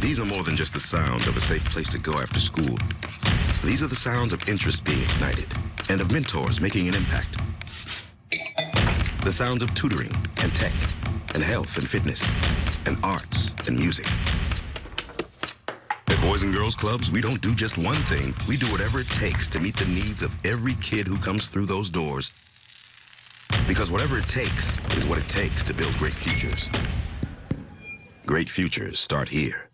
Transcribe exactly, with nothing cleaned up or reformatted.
These are more than just the sounds of a safe place to go after school. These are the sounds of interest being ignited and of mentors making an impact. The sounds of tutoring and tech and health and fitness and arts and music. At Boys and Girls Clubs, we don't do just one thing. We do whatever it takes to meet the needs of every kid who comes through those doors. Because whatever it takes is what it takes to build great futures. Great futures start here.